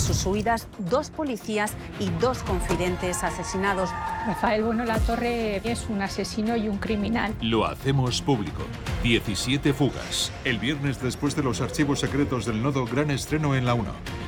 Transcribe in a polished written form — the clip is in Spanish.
sus huidas, 2 policías y 2 confidentes asesinados. Rafael Bueno Latorre es un asesino y un criminal. Lo hacemos público. 17 fugas. El viernes, después de los archivos secretos del Nodo, gran estreno en La 1.